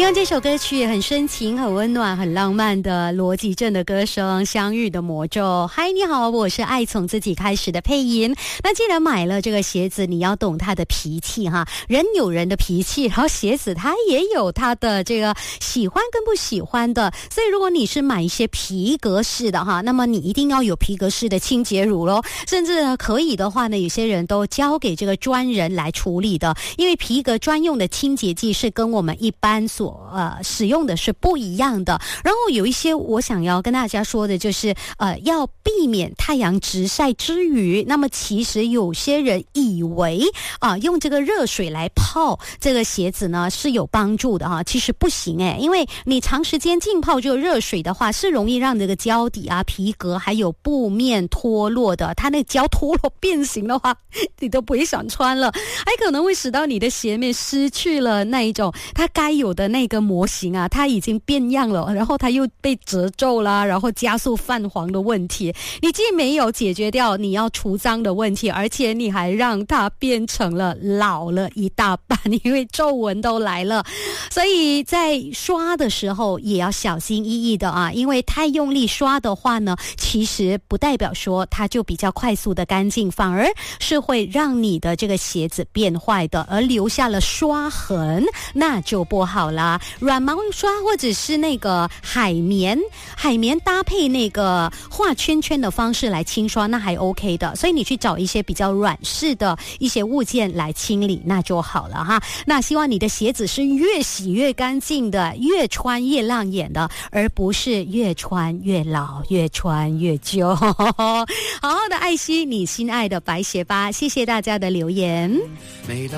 刚这首歌曲很深情、很温暖、很浪漫的罗吉正的歌声，《相遇的魔咒》。嗨，你好，我是爱从自己开始的配音。那既然买了这个鞋子，你要懂它的脾气哈。人有人的脾气，然后鞋子它也有它的这个喜欢跟不喜欢的。所以如果你是买一些皮革式的哈，那么你一定要有皮革式的清洁乳咯。甚至可以的话呢，有些人都交给这个专人来处理的，因为皮革专用的清洁剂是跟我们一般使用的是不一样的。然后有一些我想要跟大家说的就是要避免太阳直晒之余，那么其实有些人以为用这个热水来泡这个鞋子呢是有帮助的哈，其实不行因为你长时间浸泡这个热水的话，是容易让这个胶底啊、皮革还有布面脱落的。它那个胶脱落变形的话，你都不会想穿了，还可能会使到你的鞋面失去了那一种它该有的那个模型啊，它已经变样了，然后它又被褶皱啦，然后加速泛黄的问题。你既没有解决掉你要除脏的问题，而且你还让它变成了老了一大半，因为皱纹都来了。所以在刷的时候也要小心翼翼的啊，因为太用力刷的话呢，其实不代表说它就比较快速的干净，反而是会让你的这个鞋子变坏的，而留下了刷痕，那就不好啦。软毛刷或者是那个海绵搭配那个画圈圈的方式来清刷，那还 OK 的。所以你去找一些比较软式的一些物件来清理，那就好了哈。那希望你的鞋子是越洗越干净的，越穿越亮眼的，而不是越穿越老，越穿越旧。好好的爱惜你心爱的白鞋吧，谢谢大家的留言。